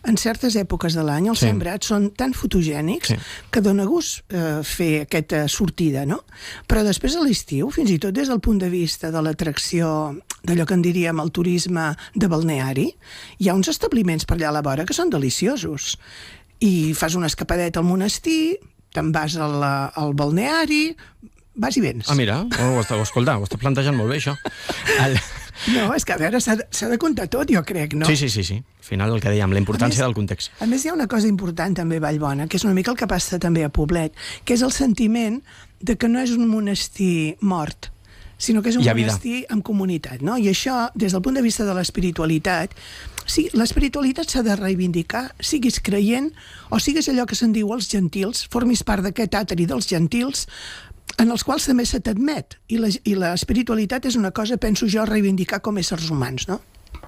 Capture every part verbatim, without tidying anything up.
en certes èpoques de l'any els Sí. sembrats són tan fotogènics Sí. que dona gust eh, fer aquesta sortida, no? Però després a l'estiu, fins i tot des del punt de vista de l'atracció d'allò que en diríem el turisme de balneari, hi ha uns establiments per allà a la vora que són deliciosos. I fas una escapadeta al monestir, te'n vas al, al balneari, vas i vens. Ah, mira, oh, ho està, escolta, ho està plantejant molt bé, això. El... No, és que a veure, s'ha de, s'ha de comptar tot, jo crec, no? Sí, sí, sí, sí. Al final el que dèiem, la importància A més- del context. A més, hi ha una cosa important també a Vallbona, que és una mica el que passa també a Poblet, que és el sentiment de que no és un monestir mort, sinó que és un Hi ha vida. monestir amb comunitat, no? I això, des del punt de vista de l'espiritualitat, sí, l'espiritualitat s'ha de reivindicar, siguis creient o siguis allò que se'n diu els gentils, formis part d'aquest àteri dels gentils, en els quals també se t'admet. I la- i l'espiritualitat és una cosa, penso jo, a reivindicar com a éssers humans, no?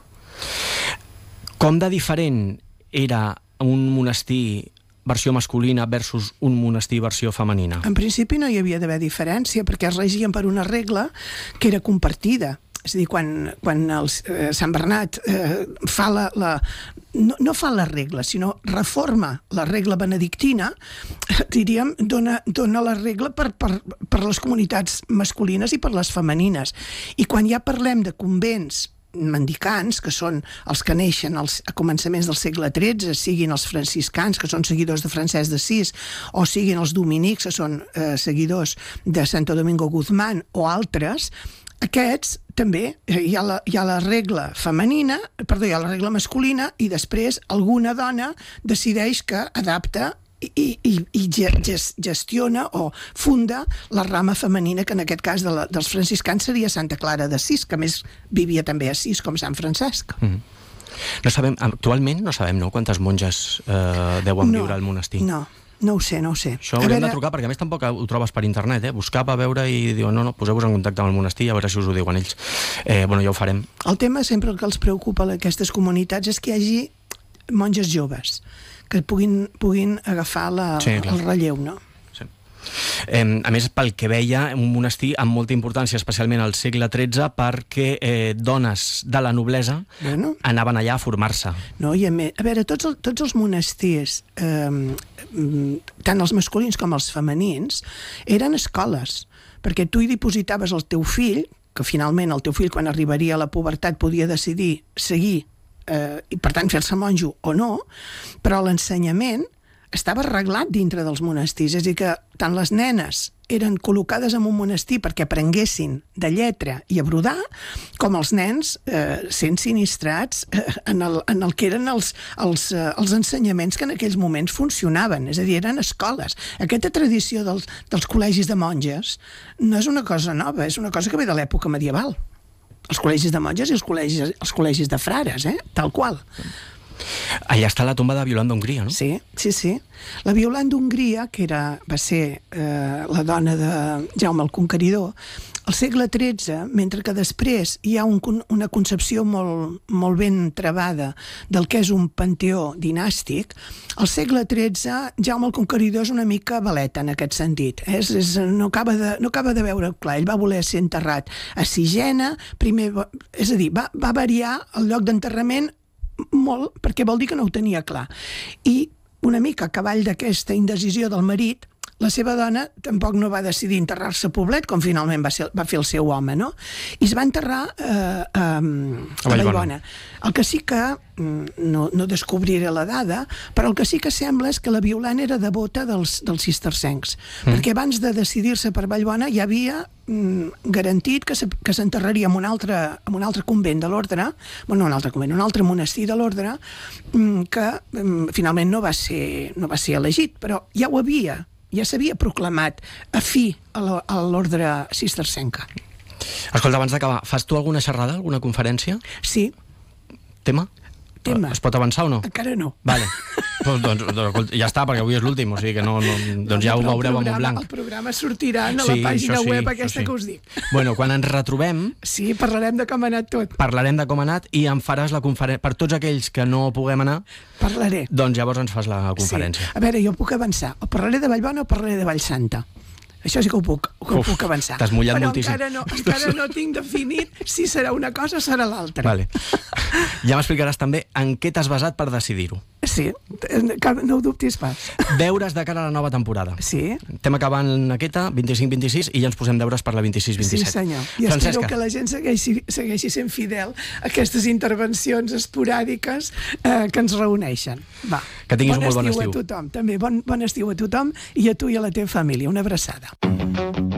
Com de diferent era un monestir versió masculina versus un monestir versió femenina? En principi no hi havia d'haver diferència, perquè es regien per una regla que era compartida. És a dir, quan, quan el, eh, Sant Bernat eh, fa la, la no, no fa la regla, sinó reforma la regla benedictina, eh, diríem, dona, dona la regla per, per, per les comunitats masculines i per les femenines. I quan ja parlem de convents mendicants, que són els que neixen als, a començaments del segle tretze, siguin els franciscans, que són seguidors de Francesc d'Assís, o siguin els dominics, que són eh, seguidors de Santo Domingo Guzmán, o altres, aquests també eh, hi ha, la, hi ha la regla femenina, perdó, hi ha la regla masculina, i després alguna dona decideix que adapta i, i, i gestiona o funda la rama femenina, que en aquest cas de la, dels franciscans seria Santa Clara d'Assís, que a més vivia també a Assís com Sant Francesc. Mm. No sabem, actualment no sabem, no?, quantes monges eh, deuen No, viure al monestir. No, no ho sé, no ho sé. Això A haurem veure, de trucar, perquè a més tampoc ho trobes per internet, eh? Buscar per veure i diuen, no, no, poseu-vos en contacte amb el monestir, a veure si us ho diuen ells. Eh, bueno, ja ho farem. El tema sempre el que els preocupa a aquestes comunitats és que hi hagi monges joves que puguin, puguin agafar la, Sí, clar. el relleu, no? Sí. Eh, a més, pel que veia, un monestir amb molta importància, especialment al segle tretze, perquè eh, dones de la noblesa Bueno. anaven allà a formar-se. No? I a, més, a veure, tots, el, tots els monestirs, eh, tant els masculins com els femenins, eren escoles, perquè tu hi dipositaves el teu fill, que finalment el teu fill, quan arribaria a la pubertat, podia decidir seguir eh, i per tant fer-se monjo o no, però l'ensenyament estava arreglat dintre dels monestirs, és a dir que tant les nenes eren col·locades en un monestir perquè aprenguessin de lletra i a brodar, com els nens eh, sent sinistrats eh, en, el, en el que eren els, els, eh, els ensenyaments que en aquells moments funcionaven, és a dir, eren escoles. Aquesta tradició dels, dels col·legis de monges no és una cosa nova, és una cosa que ve de l'època medieval. Els col·legis de monges i els col·legis, els col·legis de frares, eh? Tal qual. Allà està la tomba de Violant d'Hongria, no? Sí, sí, sí. La Violant d'Hongria, que era, va ser eh, la dona de Jaume el Conqueridor, al segle tretze, mentre que després hi ha un, una concepció molt, molt ben trebada del que és un panteó dinàstic, al segle tretze Jaume el Conqueridor és una mica baleta en aquest sentit. És, és, no, acaba de, no acaba de veure clar. Ell va voler ser enterrat a Sigena, primer, és a dir, va, va variar el lloc d'enterrament molt, perquè vol dir que no ho tenia clar. I una mica a cavall d'aquesta indecisió del marit, la seva dona tampoc no va decidir enterrar-se a Poblet, com finalment va, ser, va fer el seu home, no? I es va enterrar eh, a, a Vallbona. El que sí que, no, no descobriré la dada, però el que sí que sembla és que la Violant era devota dels, dels cistercencs, mm. perquè abans de decidir-se per Vallbona ja havia mm, garantit que, se, que s'enterraria en un altre, en un altre convent de l'ordre, bueno, un altre convent, un altre monestir de l'ordre, mm, que mm, finalment no va ser, no va ser elegit, però ja ho havia, ja s'havia proclamat afí a l'ordre cistercenca. Escolta, abans d'acabar, fas tu alguna xerrada, alguna conferència? Sí. Tema? Tema. Es pot avançar o no? Encara no. Vale. Pues, doncs, doncs ja està, perquè avui és l'últim, o sigui que no, no, doncs ja ho veureu en un blanc. El programa sortirà a la Sí, pàgina això sí, web això aquesta sí. que us dic. Bueno, quan ens retrobem, Sí, parlarem de com ha anat tot. parlarem de com ha anat i em faràs la conferència. Per tots aquells que no puguem anar, Parlaré. doncs llavors ens fas la conferència. Sí. A veure, jo puc avançar. O parlaré de Vallbona o parlaré de Vallsanta. Això sí que ho puc, que ho Uf, puc avançar. t'has mullat Però moltíssim. encara no, encara no tinc definit si serà una cosa o serà l'altra. Vale. Ja m'explicaràs també en què t'has basat per decidir-ho. Sí, no ho dubtis pas. Deures de cara a la nova temporada. Sí. Estem acabant aquesta, vint-i-cinc vint-i-sis, i ja ens posem deures per la vint-i-sis vint-i-set. Sí, senyor. I Francesca. espero que la gent segueixi, segueixi sent fidel a aquestes intervencions esporàdiques eh, que ens reuneixen. Va. Que tinguis un molt bon estiu. Bon estiu a tothom, també. Bon, bon estiu a tothom i a tu i a la teva família. Una abraçada.